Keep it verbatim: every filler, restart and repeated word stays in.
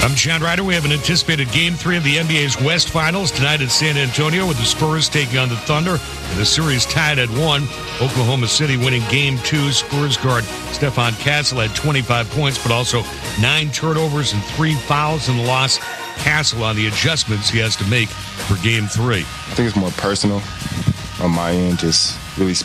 I'm John Ryder. We have an anticipated Game three of the N B A's West Finals tonight in San Antonio with the Spurs taking on the Thunder. And the series tied at one. Oklahoma City winning Game two. Spurs guard Stefan Castle had twenty-five points, but also nine turnovers and three fouls in the loss. Castle on the adjustments he has to make for Game three. I think it's more personal on my end, just really